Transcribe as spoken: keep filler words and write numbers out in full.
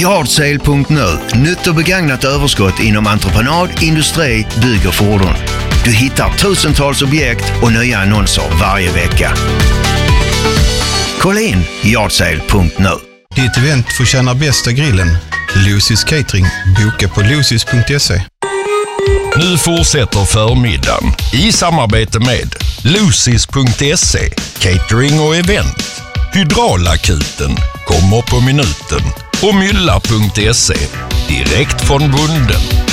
Yardsale punkt nu. Nytt och begagnat överskott inom entreprenad, industri, bygg och fordon. Du hittar tusentals objekt och nya annonser varje vecka. Kolla in Yardsale punkt nu. Ditt event förtjänar bästa grillen. Lucy's Catering. Boka på lucys punkt se. Nu fortsätter förmiddagen i samarbete med lucys punkt se, catering och event. Hydraulakuten kommer på minuten och mylla punkt se, direkt från bonden.